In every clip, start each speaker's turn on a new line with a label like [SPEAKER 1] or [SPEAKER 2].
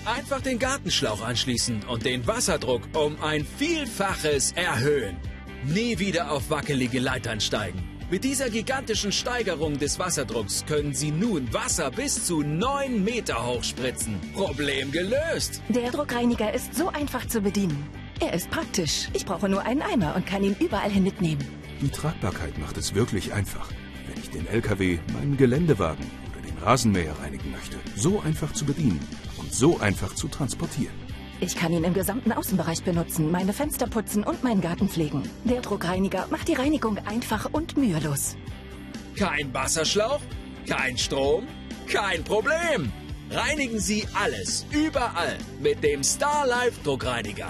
[SPEAKER 1] Einfach den Gartenschlauch anschließen und den Wasserdruck um ein Vielfaches erhöhen. Nie wieder auf wackelige Leitern steigen. Mit dieser gigantischen Steigerung des Wasserdrucks können Sie nun Wasser bis zu 9 Meter hoch spritzen. Problem gelöst.
[SPEAKER 2] Der Druckreiniger ist so einfach zu bedienen. Er ist praktisch. Ich brauche nur einen Eimer und kann ihn überall hin mitnehmen.
[SPEAKER 3] Die Tragbarkeit macht es wirklich einfach. Wenn ich den LKW, meinen Geländewagen oder den Rasenmäher reinigen möchte, so einfach zu bedienen und so einfach zu transportieren.
[SPEAKER 2] Ich kann ihn im gesamten Außenbereich benutzen, meine Fenster putzen und meinen Garten pflegen. Der Druckreiniger macht die Reinigung einfach und mühelos.
[SPEAKER 1] Kein Wasserschlauch, kein Strom, kein Problem. Reinigen Sie alles, überall mit dem Starlife Druckreiniger.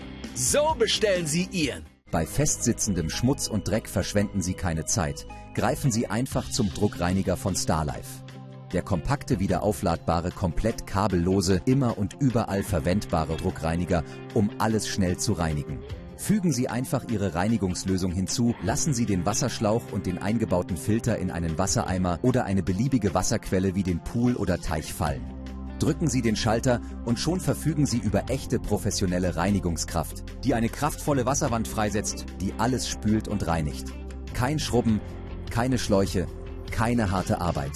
[SPEAKER 1] So bestellen Sie Ihren.
[SPEAKER 4] Bei festsitzendem Schmutz und Dreck verschwenden Sie keine Zeit. Greifen Sie einfach zum Druckreiniger von Starlife. Der kompakte, wiederaufladbare, komplett kabellose, immer und überall verwendbare Druckreiniger, um alles schnell zu reinigen. Fügen Sie einfach Ihre Reinigungslösung hinzu, lassen Sie den Wasserschlauch und den eingebauten Filter in einen Wassereimer oder eine beliebige Wasserquelle wie den Pool oder Teich fallen. Drücken Sie den Schalter und schon verfügen Sie über echte professionelle Reinigungskraft, die eine kraftvolle Wasserwand freisetzt, die alles spült und reinigt. Kein Schrubben, keine Schläuche, keine harte Arbeit.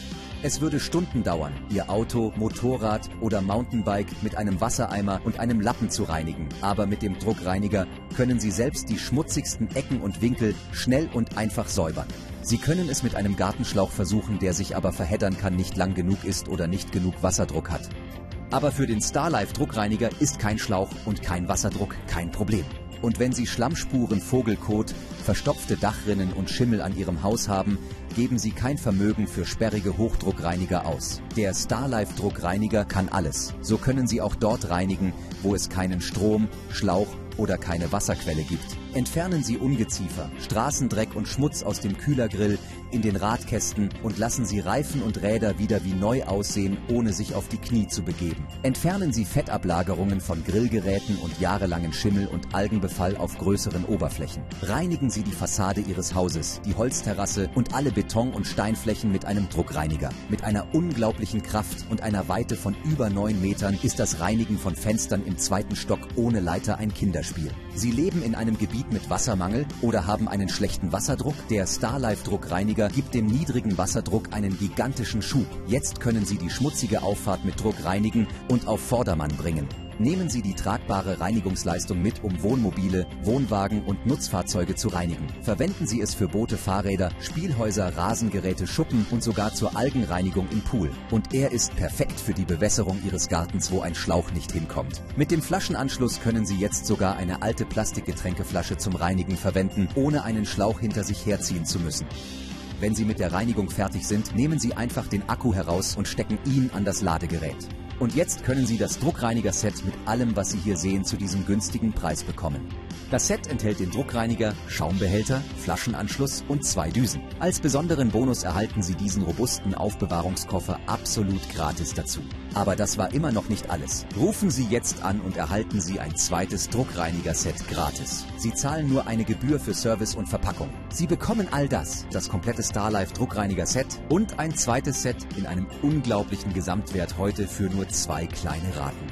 [SPEAKER 4] Es würde Stunden dauern, Ihr Auto, Motorrad oder Mountainbike mit einem Wassereimer und einem Lappen zu reinigen. Aber mit dem Druckreiniger können Sie selbst die schmutzigsten Ecken und Winkel schnell und einfach säubern. Sie können es mit einem Gartenschlauch versuchen, der sich aber verheddern kann, nicht lang genug ist oder nicht genug Wasserdruck hat. Aber für den Starlife Druckreiniger ist kein Schlauch und kein Wasserdruck kein Problem. Und wenn Sie Schlammspuren, Vogelkot, verstopfte Dachrinnen und Schimmel an Ihrem Haus haben, geben Sie kein Vermögen für sperrige Hochdruckreiniger aus. Der Starlife Druckreiniger kann alles. So können Sie auch dort reinigen, wo es keinen Strom, Schlauch oder keine Wasserquelle gibt. Entfernen Sie Ungeziefer, Straßendreck und Schmutz aus dem Kühlergrill, in den Radkästen und lassen Sie Reifen und Räder wieder wie neu aussehen, ohne sich auf die Knie zu begeben. Entfernen Sie Fettablagerungen von Grillgeräten und jahrelangen Schimmel und Algenbefall auf größeren Oberflächen. Reinigen Sie die Fassade Ihres Hauses, die Holzterrasse und alle Beton- und Steinflächen mit einem Druckreiniger. Mit einer unglaublichen Kraft und einer Weite von über 9 Metern ist das Reinigen von Fenstern im 2. Stock ohne Leiter ein Kinderspiel. Sie leben in einem Gebiet mit Wassermangel oder haben einen schlechten Wasserdruck? Der Starlife Druckreiniger gibt dem niedrigen Wasserdruck einen gigantischen Schub. Jetzt können Sie die schmutzige Auffahrt mit Druck reinigen und auf Vordermann bringen. Nehmen Sie die tragbare Reinigungsleistung mit, um Wohnmobile, Wohnwagen und Nutzfahrzeuge zu reinigen. Verwenden Sie es für Boote, Fahrräder, Spielhäuser, Rasengeräte, Schuppen und sogar zur Algenreinigung im Pool. Und er ist perfekt für die Bewässerung Ihres Gartens, wo ein Schlauch nicht hinkommt. Mit dem Flaschenanschluss können Sie jetzt sogar eine alte Plastikgetränkeflasche zum Reinigen verwenden, ohne einen Schlauch hinter sich herziehen zu müssen. Wenn Sie mit der Reinigung fertig sind, nehmen Sie einfach den Akku heraus und stecken ihn an das Ladegerät. Und jetzt können Sie das Druckreiniger-Set mit allem, was Sie hier sehen, zu diesem günstigen Preis bekommen. Das Set enthält den Druckreiniger, Schaumbehälter, Flaschenanschluss und 2 Düsen. Als besonderen Bonus erhalten Sie diesen robusten Aufbewahrungskoffer absolut gratis dazu. Aber das war immer noch nicht alles. Rufen Sie jetzt an und erhalten Sie ein zweites Druckreiniger-Set gratis. Sie zahlen nur eine Gebühr für Service und Verpackung. Sie bekommen all das komplette Starlife Druckreiniger-Set und ein zweites Set in einem unglaublichen Gesamtwert heute für nur 2 kleine Raten.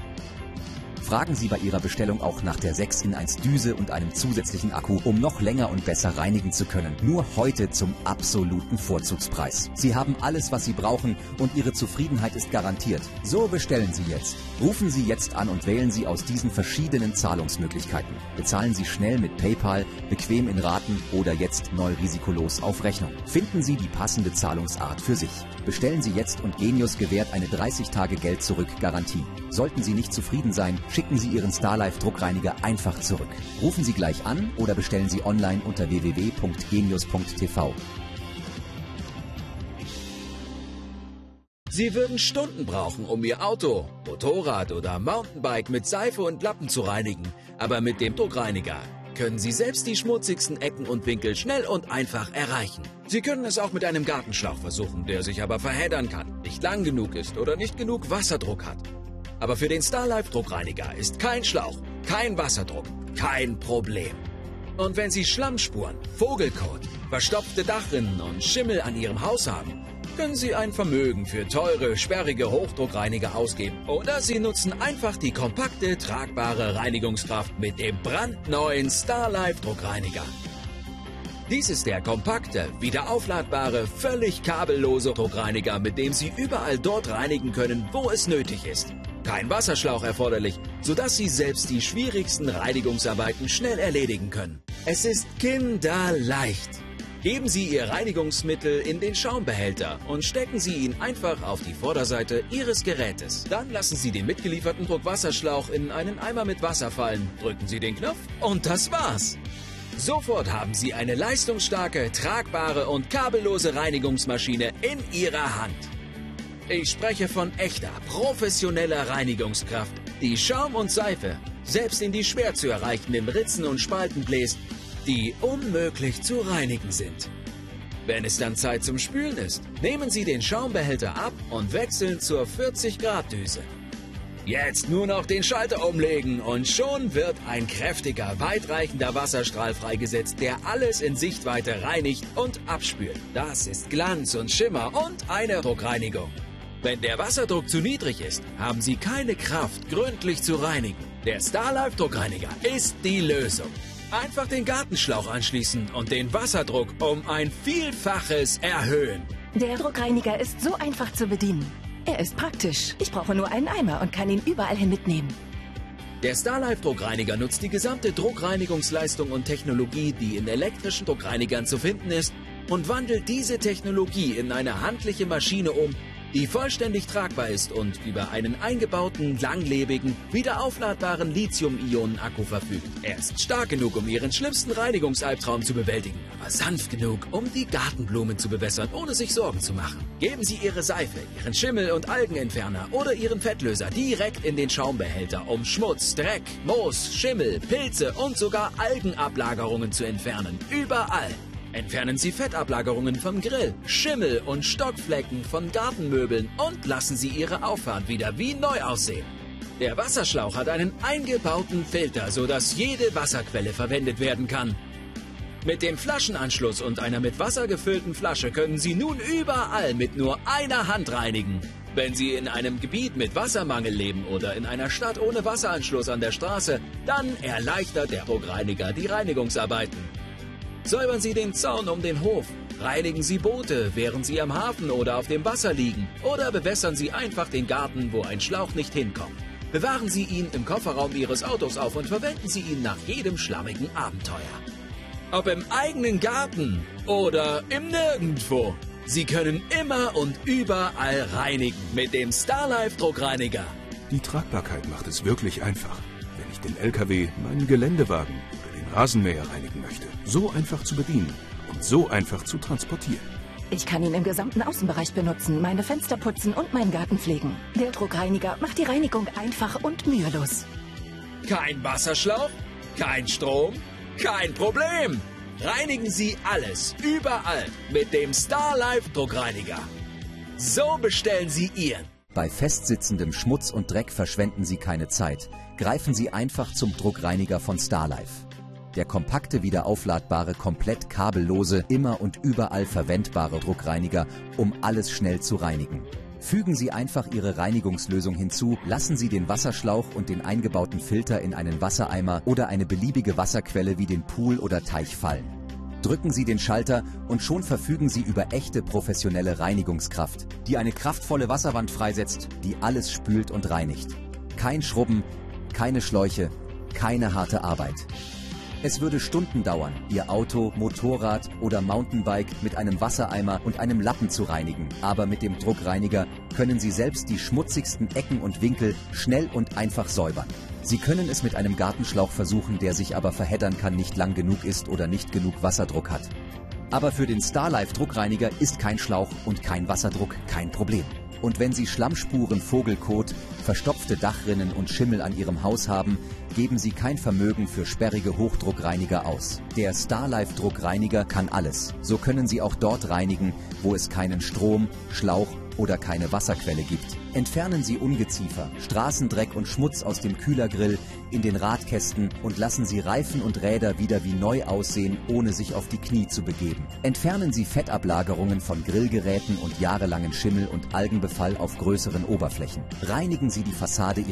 [SPEAKER 4] Fragen Sie bei Ihrer Bestellung auch nach der 6-in-1 Düse und einem zusätzlichen Akku, um noch länger und besser reinigen zu können. Nur heute zum absoluten Vorzugspreis. Sie haben alles, was Sie brauchen und Ihre Zufriedenheit ist garantiert. So bestellen Sie jetzt. Rufen Sie jetzt an und wählen Sie aus diesen verschiedenen Zahlungsmöglichkeiten. Bezahlen Sie schnell mit PayPal, bequem in Raten oder jetzt neu risikolos auf Rechnung. Finden Sie die passende Zahlungsart für sich. Bestellen Sie jetzt und Genius gewährt eine 30-Tage-Geld-Zurück-Garantie. Sollten Sie nicht zufrieden sein, schicken Sie Ihren Starlife Druckreiniger einfach zurück. Rufen Sie gleich an oder bestellen Sie online unter www.genius.tv.
[SPEAKER 1] Sie würden Stunden brauchen, um Ihr Auto, Motorrad oder Mountainbike mit Seife und Lappen zu reinigen. Aber mit dem Druckreiniger können Sie selbst die schmutzigsten Ecken und Winkel schnell und einfach erreichen. Sie können es auch mit einem Gartenschlauch versuchen, der sich aber verheddern kann, nicht lang genug ist oder nicht genug Wasserdruck hat. Aber für den Starlife Druckreiniger ist kein Schlauch, kein Wasserdruck, kein Problem. Und wenn Sie Schlammspuren, Vogelkot, verstopfte Dachrinnen und Schimmel an Ihrem Haus haben können Sie ein Vermögen für teure, sperrige Hochdruckreiniger ausgeben. Oder Sie nutzen einfach die kompakte, tragbare Reinigungskraft mit dem brandneuen Starlife Druckreiniger. Dies ist der kompakte, wiederaufladbare, völlig kabellose Druckreiniger, mit dem Sie überall dort reinigen können, wo es nötig ist. Kein Wasserschlauch erforderlich, sodass Sie selbst die schwierigsten Reinigungsarbeiten schnell erledigen können. Es ist kinderleicht. Geben Sie Ihr Reinigungsmittel in den Schaumbehälter und stecken Sie ihn einfach auf die Vorderseite Ihres Gerätes. Dann lassen Sie den mitgelieferten Druckwasserschlauch in einen Eimer mit Wasser fallen, drücken Sie den Knopf und das war's. Sofort haben Sie eine leistungsstarke, tragbare und kabellose Reinigungsmaschine in Ihrer Hand. Ich spreche von echter, professioneller Reinigungskraft, die Schaum und Seife selbst in die schwer zu erreichenden Ritzen und Spalten bläst, die unmöglich zu reinigen sind. Wenn es dann Zeit zum Spülen ist, nehmen Sie den Schaumbehälter ab und wechseln zur 40-Grad-Düse. Jetzt nur noch den Schalter umlegen und schon wird ein kräftiger, weitreichender Wasserstrahl freigesetzt, der alles in Sichtweite reinigt und abspült. Das ist Glanz und Schimmer und eine Druckreinigung. Wenn der Wasserdruck zu niedrig ist, haben Sie keine Kraft, gründlich zu reinigen. Der Starlife Druckreiniger ist die Lösung. Einfach den Gartenschlauch anschließen und den Wasserdruck um ein Vielfaches erhöhen.
[SPEAKER 2] Der Druckreiniger ist so einfach zu bedienen. Er ist praktisch. Ich brauche nur einen Eimer und kann ihn überall hin mitnehmen.
[SPEAKER 1] Der Starlife Druckreiniger nutzt die gesamte Druckreinigungsleistung und Technologie, die in elektrischen Druckreinigern zu finden ist, und wandelt diese Technologie in eine handliche Maschine um, die vollständig tragbar ist und über einen eingebauten, langlebigen, wiederaufladbaren Lithium-Ionen-Akku verfügt. Er ist stark genug, um Ihren schlimmsten Reinigungsalbtraum zu bewältigen, aber sanft genug, um die Gartenblumen zu bewässern, ohne sich Sorgen zu machen. Geben Sie Ihre Seife, Ihren Schimmel- und Algenentferner oder Ihren Fettlöser direkt in den Schaumbehälter, um Schmutz, Dreck, Moos, Schimmel, Pilze und sogar Algenablagerungen zu entfernen. Überall. Entfernen Sie Fettablagerungen vom Grill, Schimmel und Stockflecken von Gartenmöbeln und lassen Sie Ihre Auffahrt wieder wie neu aussehen. Der Wasserschlauch hat einen eingebauten Filter, sodass jede Wasserquelle verwendet werden kann. Mit dem Flaschenanschluss und einer mit Wasser gefüllten Flasche können Sie nun überall mit nur einer Hand reinigen. Wenn Sie in einem Gebiet mit Wassermangel leben oder in einer Stadt ohne Wasseranschluss an der Straße, dann erleichtert der Druckreiniger die Reinigungsarbeiten. Säubern Sie den Zaun um den Hof, reinigen Sie Boote, während sie am Hafen oder auf dem Wasser liegen, oder bewässern Sie einfach den Garten, wo ein Schlauch nicht hinkommt. Bewahren Sie ihn im Kofferraum Ihres Autos auf und verwenden Sie ihn nach jedem schlammigen Abenteuer. Ob im eigenen Garten oder im Nirgendwo. Sie können immer und überall reinigen mit dem Starlife Druckreiniger.
[SPEAKER 3] Die Tragbarkeit macht es wirklich einfach. Wenn ich den LKW, meinen Geländewagen oder den Rasenmäher reinigen möchte, so einfach zu bedienen und so einfach zu transportieren.
[SPEAKER 2] Ich kann ihn im gesamten Außenbereich benutzen, meine Fenster putzen und meinen Garten pflegen. Der Druckreiniger macht die Reinigung einfach und mühelos.
[SPEAKER 1] Kein Wasserschlauch, kein Strom, kein Problem. Reinigen Sie alles, überall mit dem Starlife Druckreiniger. So bestellen Sie Ihren.
[SPEAKER 4] Bei festsitzendem Schmutz und Dreck verschwenden Sie keine Zeit. Greifen Sie einfach zum Druckreiniger von Starlife. Der kompakte, wiederaufladbare, komplett kabellose, immer und überall verwendbare Druckreiniger, um alles schnell zu reinigen. Fügen Sie einfach Ihre Reinigungslösung hinzu, lassen Sie den Wasserschlauch und den eingebauten Filter in einen Wassereimer oder eine beliebige Wasserquelle wie den Pool oder Teich fallen. Drücken Sie den Schalter und schon verfügen Sie über echte professionelle Reinigungskraft, die eine kraftvolle Wasserwand freisetzt, die alles spült und reinigt. Kein Schrubben, keine Schläuche, keine harte Arbeit. Es würde Stunden dauern, Ihr Auto, Motorrad oder Mountainbike mit einem Wassereimer und einem Lappen zu reinigen. Aber mit dem Druckreiniger können Sie selbst die schmutzigsten Ecken und Winkel schnell und einfach säubern. Sie können es mit einem Gartenschlauch versuchen, der sich aber verheddern kann, nicht lang genug ist oder nicht genug Wasserdruck hat. Aber für den Starlife Druckreiniger ist kein Schlauch und kein Wasserdruck kein Problem. Und wenn Sie Schlammspuren, Vogelkot, verstopfte Dachrinnen und Schimmel an Ihrem Haus haben, Geben Sie kein Vermögen für sperrige Hochdruckreiniger aus. Der Starlife Druckreiniger kann alles. So können Sie auch dort reinigen, wo es keinen Strom, Schlauch oder keine Wasserquelle gibt. Entfernen Sie Ungeziefer, Straßendreck und Schmutz aus dem Kühlergrill, in den Radkästen und lassen Sie Reifen und Räder wieder wie neu aussehen, ohne sich auf die Knie zu begeben. Entfernen Sie Fettablagerungen von Grillgeräten und jahrelangen Schimmel und Algenbefall auf größeren Oberflächen. Reinigen Sie die Fassade